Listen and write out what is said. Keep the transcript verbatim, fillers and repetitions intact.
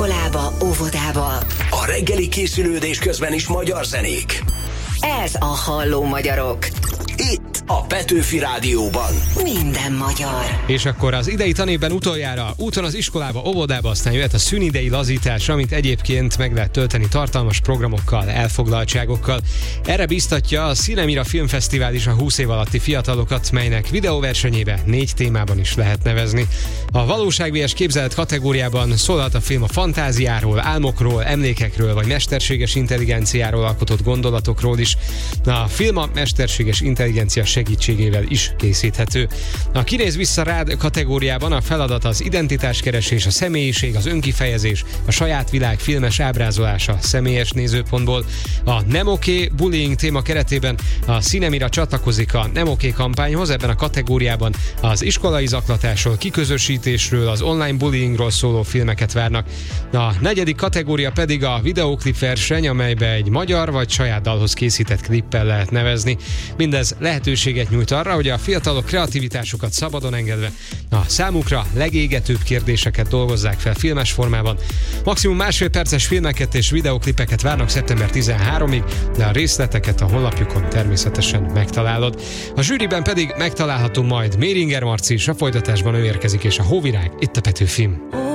iskolába, óvodába. A reggeli készülődés közben is magyar zenék. Ez a Halló Magyarok. Itt a Petőfi Rádióban. Minden magyar. És akkor az idei tanévben utoljára úton az iskolába, óvodába, aztán jöhet a szünidei lazítás, amit egyébként meg lehet tölteni tartalmas programokkal, elfoglaltságokkal. Erre biztatja a Cinemira Filmfesztivál is a húsz év alatti fiatalokat, melynek videóversenyébe négy témában is lehet nevezni. A valóságvies képzelet kategóriában szólhat a film a fantáziáról, álmokról, emlékekről vagy mesterséges intelligenciáról alkotott gondolatokról is. A film a mesterséges intelligencia segítségével is készíthető. A Kinéz vissza rád kategóriában a feladat az identitáskeresés, a személyiség, az önkifejezés, a saját világ filmes ábrázolása személyes nézőpontból. A Nem oké bullying téma keretében a Cinemira csatlakozik a Nem oké kampányhoz, ebben a kategóriában az iskolai zaklatásról, kiközösítésről, az online bullyingról szóló filmeket várnak. A negyedik kategória pedig a videóklip verseny, amelybe egy magyar vagy saját dalhoz készített klippel lehet nevezni. Mindez lehetőséget nyújt arra, hogy a fiatalok kreativitásukat szabadon engedve a számukra legégetőbb kérdéseket dolgozzák fel filmes formában. Maximum másfél perces filmeket és videoklipeket várnak szeptember tizenharmadikig, de a részleteket a honlapjukon természetesen megtalálod. A zsűriben pedig megtalálható majd Méringer Marci is, a folytatásban ő érkezik, és a Hóvirág itt a Petőfin.